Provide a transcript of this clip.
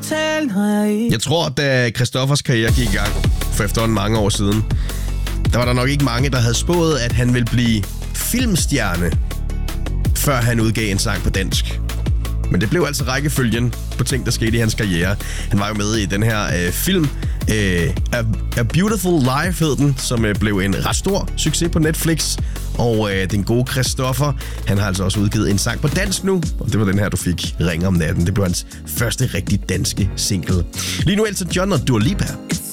totalt naiv. Jeg tror, da Christoffers karriere gik i gang for efterhånden mange år siden, der var der nok ikke mange, der havde spået, at han ville blive filmstjerne, før han udgav en sang på dansk. Men det blev altså rækkefølgen på ting, der skete i hans karriere. Han var jo med i den her film, A Beautiful Life hed den, som blev en ret stor succes på Netflix. Og den gode Christoffer, han har altså også udgivet en sang på dansk nu, og det var den her, du fik, Ring om natten. Det blev hans første rigtig danske single. Lige nu Elton John og Dua Lipa. It